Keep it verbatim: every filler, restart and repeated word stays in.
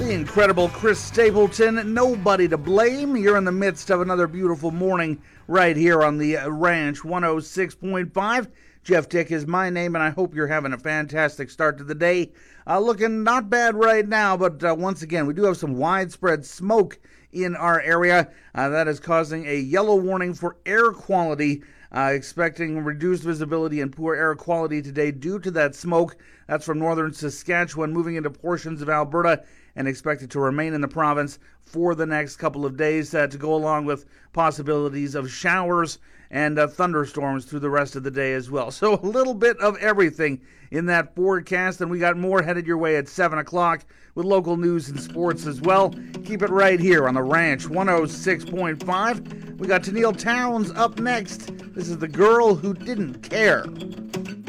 The incredible Chris Stapleton, nobody to blame. You're in the midst of another beautiful morning right here on the Ranch one oh six point five. Jeff Dick is my name, and I hope you're having a fantastic start to the day. Uh, looking not bad right now, but uh, once again, we do have some widespread smoke in our area. Uh, that is causing a yellow warning for air quality. Uh, expecting reduced visibility and poor air quality today due to that smoke. That's from northern Saskatchewan moving into portions of Alberta and expected to remain in the province for the next couple of days uh, to go along with possibilities of showers and uh, thunderstorms through the rest of the day as well. So a little bit of everything in that forecast, and we got more headed your way at seven o'clock with local news and sports as well. Keep it right here on the Ranch one oh six point five. We got Tennille Townes up next. This is The Girl Who Didn't Care.